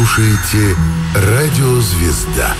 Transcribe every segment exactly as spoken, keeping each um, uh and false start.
слушаете «Радио Звезда».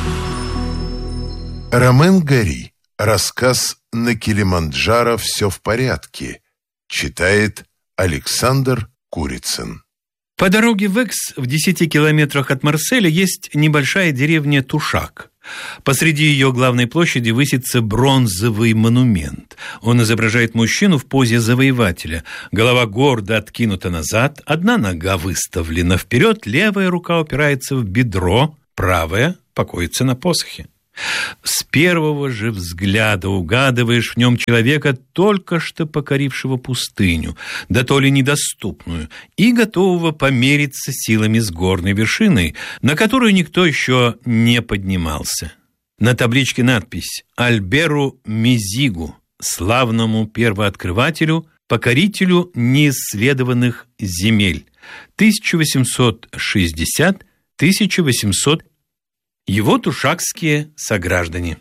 Ромен Гори. Рассказ «На Килиманджаро все в порядке». Читает Александр Курицын. По дороге в Экс, в десяти километрах от Марселя, есть небольшая деревня Тушак. Посреди ее главной площади высится бронзовый монумент. Он изображает мужчину в позе завоевателя. Голова гордо откинута назад, одна нога выставлена вперед, левая рука упирается в бедро, правая покоится на посохе. С первого же взгляда угадываешь в нем человека, только что покорившего пустыню, да то ли недоступную, и готового помериться силами с горной вершиной, на которую никто еще не поднимался. На табличке надпись «Альберу Мезигу, славному первооткрывателю, покорителю неисследованных земель, тысяча восемьсот шестьдесят — тысяча восемьсот его тушакские сограждане».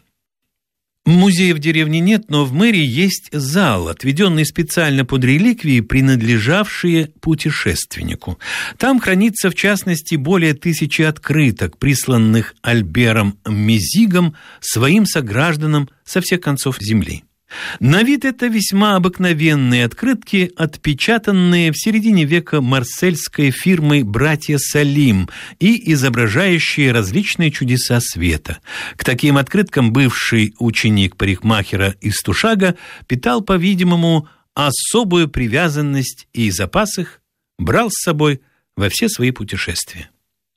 Музея в деревне нет, но в мэрии есть зал, отведенный специально под реликвии, принадлежавшие путешественнику. Там хранится, в частности, более тысячи открыток, присланных Альбером Мезигом своим согражданам со всех концов земли. На вид это весьма обыкновенные открытки, отпечатанные в середине века марсельской фирмой «Братья Салим» и изображающие различные чудеса света. К таким открыткам бывший ученик парикмахера из Тушага питал, по-видимому, особую привязанность и запас их брал с собой во все свои путешествия.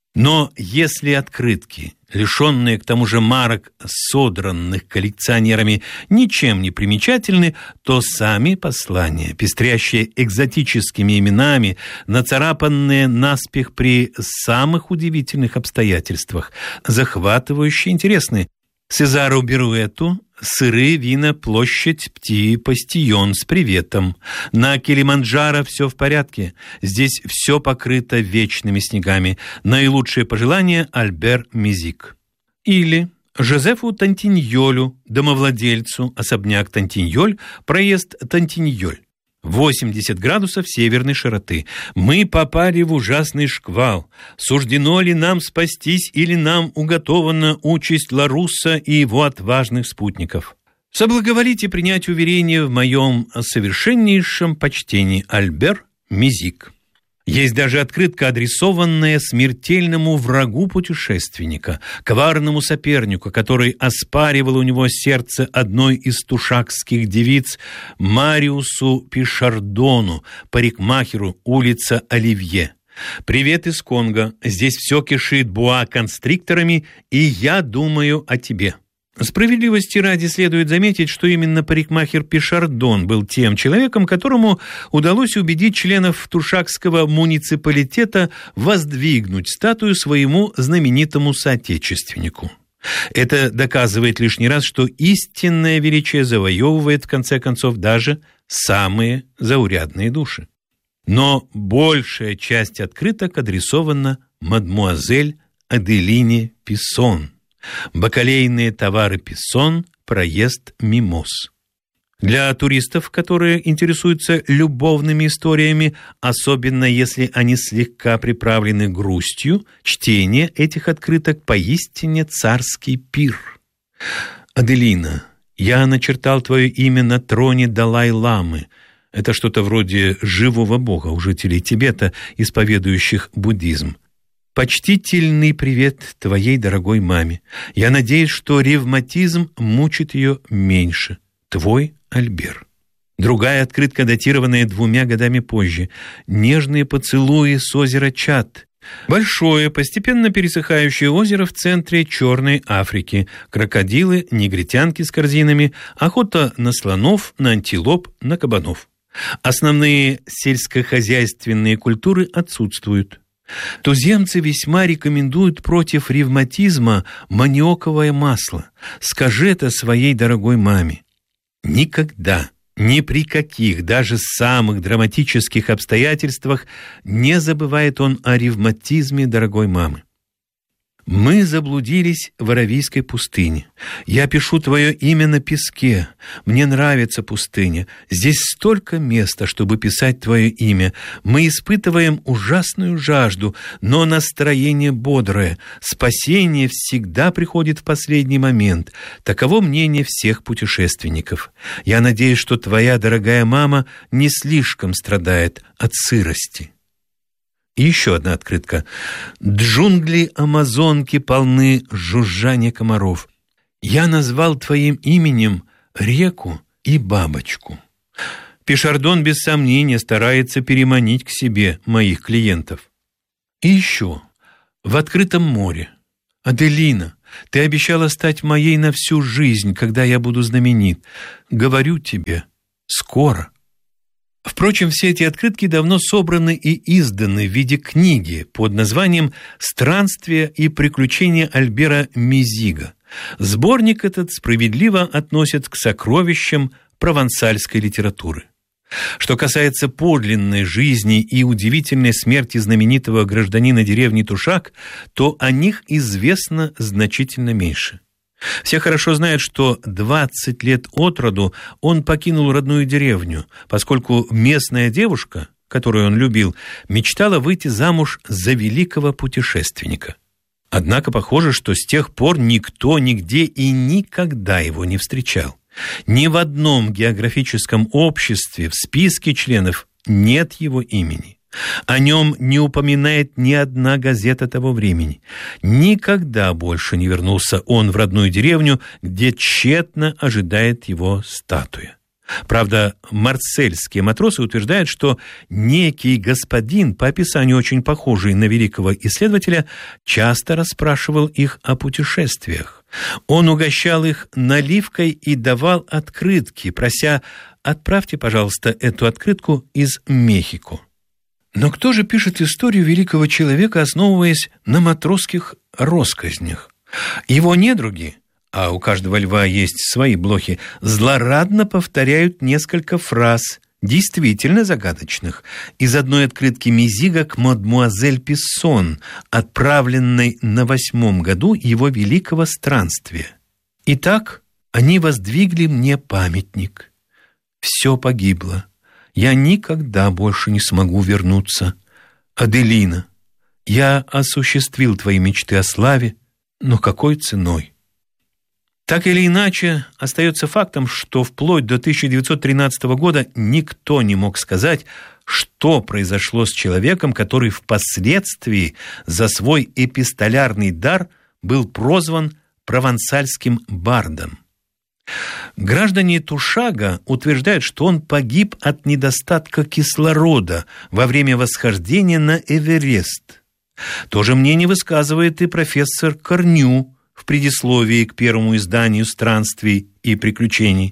Но если открытки, лишенные к тому же марок, содранных коллекционерами, ничем не примечательны, то сами послания, пестрящие экзотическими именами, нацарапанные наспех при самых удивительных обстоятельствах, захватывающе интересны. Сезару Беруэту «Сыры, вина, площадь, Пти, Постион с приветом». На Килиманджаро все в порядке. Здесь все покрыто вечными снегами. Наилучшие пожелания Альбер Мезиг. Или Жозефу Тантиньолю, домовладельцу, особняк Тантиньоль, проезд Тантиньоль. восемьдесят градусов северной широты. Мы попали в ужасный шквал. Суждено ли нам спастись, или нам уготована участь Ларусса и его отважных спутников? Соблаговолите принять уверение в моем совершеннейшем почтении, Альбер Мезиг. Есть даже открытка, адресованная смертельному врагу путешественника, коварному сопернику, который оспаривал у него сердце одной из тушакских девиц, Мариусу Пишардону, парикмахеру, улица Оливье. «Привет из Конго. Здесь все кишит боа-констрикторами, и я думаю о тебе». Справедливости ради следует заметить, что именно парикмахер Пишардон был тем человеком, которому удалось убедить членов тушакского муниципалитета воздвигнуть статую своему знаменитому соотечественнику. Это доказывает лишний раз, что истинное величие завоевывает, в конце концов, даже самые заурядные души. Но большая часть открыток адресована мадмуазель Аделине Писсон. Бакалейные товары Писсон, проезд Мимоз. Для туристов, которые интересуются любовными историями, особенно если они слегка приправлены грустью, чтение этих открыток поистине царский пир. Аделина, я начертал твое имя на троне Далай-ламы. Это что-то вроде живого бога у жителей Тибета, исповедующих буддизм. Почтительный привет твоей дорогой маме. Я надеюсь, что ревматизм мучит ее меньше. Твой Альбер. Другая открытка, датированная двумя годами позже. Нежные поцелуи с озера Чад. Большое, постепенно пересыхающее озеро в центре Черной Африки. Крокодилы, негритянки с корзинами, охота на слонов, на антилоп, на кабанов. Основные сельскохозяйственные культуры отсутствуют. Туземцы весьма рекомендуют против ревматизма маниоковое масло. Скажи это своей дорогой маме. Никогда, ни при каких, даже самых драматических обстоятельствах не забывает он о ревматизме дорогой мамы. Мы заблудились в Аравийской пустыне. Я пишу твое имя на песке. Мне нравится пустыня. Здесь столько места, чтобы писать твое имя. Мы испытываем ужасную жажду, но настроение бодрое. Спасение всегда приходит в последний момент. Таково мнение всех путешественников. Я надеюсь, что твоя дорогая мама не слишком страдает от сырости. И еще одна открытка. Джунгли Амазонки полны жужжания комаров. Я назвал твоим именем реку и бабочку. Пишардон без сомнения старается переманить к себе моих клиентов. И еще. В открытом море. Аделина, ты обещала стать моей на всю жизнь, когда я буду знаменит. Говорю тебе, скоро. Впрочем, все эти открытки давно собраны и изданы в виде книги под названием «Странствия и приключения Альбера Мезига». Сборник этот справедливо относят к сокровищам провансальской литературы. Что касается подлинной жизни и удивительной смерти знаменитого гражданина деревни Тушак, то о них известно значительно меньше. Все хорошо знают, что двадцать лет от роду он покинул родную деревню, поскольку местная девушка, которую он любил, мечтала выйти замуж за великого путешественника. Однако похоже, что с тех пор никто нигде и никогда его не встречал. Ни в одном географическом обществе в списке членов нет его имени. О нем не упоминает ни одна газета того времени. Никогда больше не вернулся он в родную деревню, где тщетно ожидает его статуя. Правда, марсельские матросы утверждают, что некий господин, по описанию очень похожий на великого исследователя, часто расспрашивал их о путешествиях. Он угощал их наливкой и давал открытки, прося: «Отправьте, пожалуйста, эту открытку из Мехико». Но кто же пишет историю великого человека, основываясь на матросских россказнях? Его недруги, а у каждого льва есть свои блохи, злорадно повторяют несколько фраз, действительно загадочных, из одной открытки Мезига к мадмуазель Писсон, отправленной на восьмом году его великого странствия. «Итак, они воздвигли мне памятник. Все погибло. Я никогда больше не смогу вернуться. Аделина, я осуществил твои мечты о славе, но какой ценой?» Так или иначе, остается фактом, что вплоть до тысяча девятьсот тринадцатого года никто не мог сказать, что произошло с человеком, который впоследствии за свой эпистолярный дар был прозван провансальским бардом. Граждане Тушага утверждают, что он погиб от недостатка кислорода во время восхождения на Эверест. То же мнение высказывает и профессор Корню в предисловии к первому изданию «Странствий и приключений».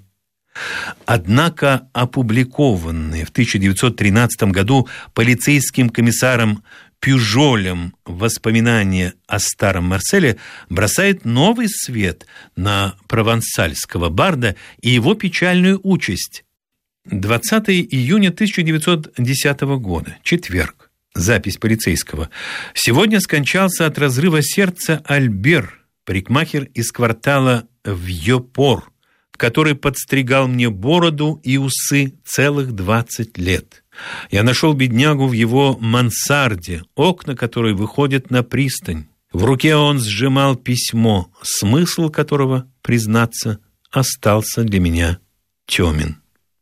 Однако опубликованные в тысяча девятьсот тринадцатом году полицейским комиссаром Пюжолем воспоминания о старом Марселе бросает новый свет на провансальского барда и его печальную участь. двадцатого июня тысяча девятьсот десятого года, четверг, запись полицейского. Сегодня скончался от разрыва сердца Альбер, парикмахер из квартала Вьёпор, который подстригал мне бороду и усы целых двадцать лет. Я нашел беднягу в его мансарде, окна которой выходят на пристань. В руке он сжимал письмо, смысл которого, признаться, остался для меня темен.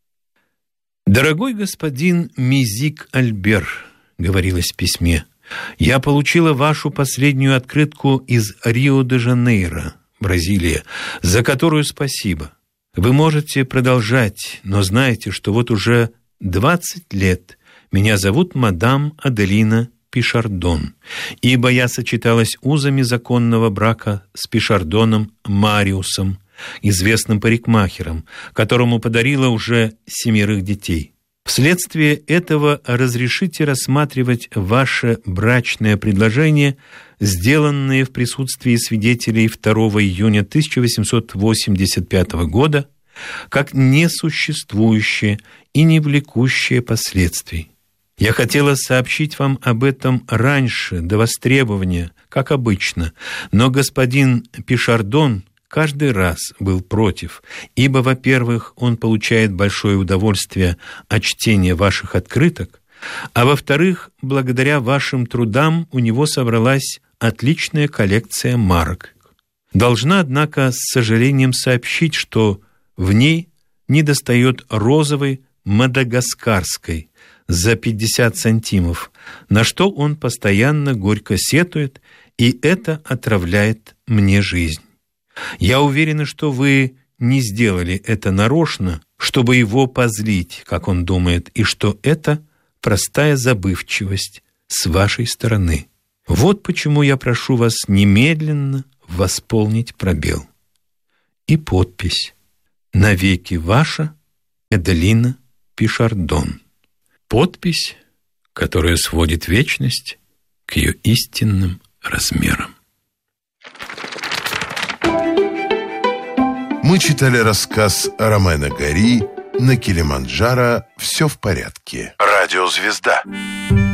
«Дорогой господин Мезиг Альбер», — говорилось в письме, — «я получила вашу последнюю открытку из Рио-де-Жанейро, Бразилия, за которую спасибо. Вы можете продолжать, но знайте, что вот уже двадцать лет меня зовут мадам Аделина Пишардон, ибо я сочеталась узами законного брака с Пишардоном Мариусом, известным парикмахером, которому подарила уже семерых детей. Вследствие этого разрешите рассматривать ваше брачное предложение, сделанное в присутствии свидетелей второго июня тысяча восемьсот восемьдесят пятого года, как несуществующее и не влекущее последствий. Я хотела сообщить вам об этом раньше, до востребования, как обычно, но господин Пишардон каждый раз был против, ибо, во-первых, он получает большое удовольствие от чтения ваших открыток, а во-вторых, благодаря вашим трудам у него собралась отличная коллекция марок. Должна, однако, с сожалением сообщить, что в ней недостает розовой мадагаскарской за пятьдесят сантимов, на что он постоянно горько сетует, и это отравляет мне жизнь. Я уверена, что вы не сделали это нарочно, чтобы его позлить, как он думает, и что это простая забывчивость с вашей стороны. Вот почему я прошу вас немедленно восполнить пробел. И подпись: навеки ваша Эделина Пишардон. Подпись, которая сводит вечность к ее истинным размерам. Мы читали рассказ Ромена Гори «На Килиманджаро все в порядке». Радиозвезда.